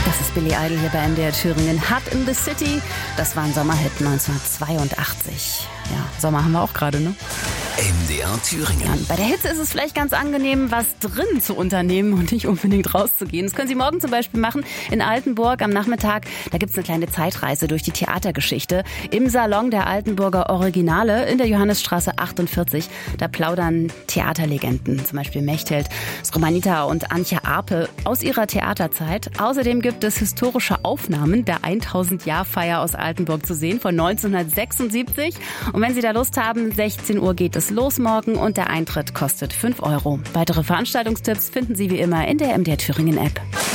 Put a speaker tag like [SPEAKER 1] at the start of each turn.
[SPEAKER 1] Das ist Billy Idol hier bei MDR Thüringen. Hot in the City. Das war ein Sommerhit 1982. Ja, Sommer haben wir auch gerade, ne?
[SPEAKER 2] MDR Thüringen.
[SPEAKER 1] Ja, bei der Hitze ist es vielleicht ganz angenehm, was drin zu unternehmen und nicht unbedingt rauszugehen. Das können Sie morgen zum Beispiel machen in Altenburg am Nachmittag. Da gibt's eine kleine Zeitreise durch die Theatergeschichte im Salon der Altenburger Originale in der Johannisstraße 48. Da plaudern Theaterlegenden, zum Beispiel Mechthild Skromanita und Antje Arpe aus ihrer Theaterzeit. Außerdem gibt es historische Aufnahmen der 1000-Jahr-Feier aus Altenburg zu sehen von 1976. Und wenn Sie da Lust haben, 16 Uhr geht es los morgen und der Eintritt kostet 5 €. Weitere Veranstaltungstipps finden Sie wie immer in der MDR Thüringen App.